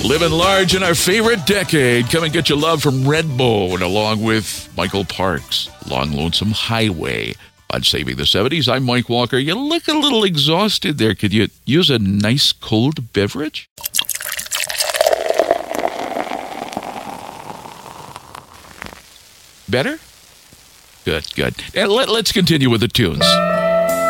Living large in our favorite decade. Come and get your love from Redbone, along with Michael Parks, Long Lonesome Highway. On Saving the 70s, I'm Mike Walker. You look a little exhausted there. Could you use a nice cold beverage? Better? Good. And let's continue with the tunes.